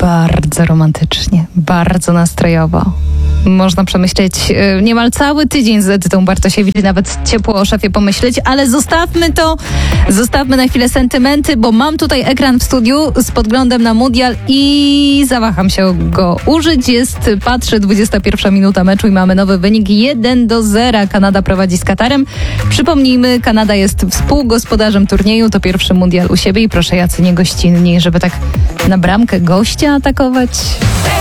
bardzo romantycznie, bardzo nastrojowo. Można przemyśleć niemal cały tydzień z Edytą Bartosiewicz, nawet ciepło o szefie pomyśleć, ale zostawmy na chwilę sentymenty, bo mam tutaj ekran w studiu z podglądem na mundial i zawaham się go użyć. Patrzę, 21 minuta meczu i mamy nowy wynik 1-0. Kanada prowadzi z Katarem. Przypomnijmy, Kanada jest współgospodarzem turnieju, to pierwszy mundial u siebie i proszę jacy niegościnni, żeby tak na bramkę gościa atakować.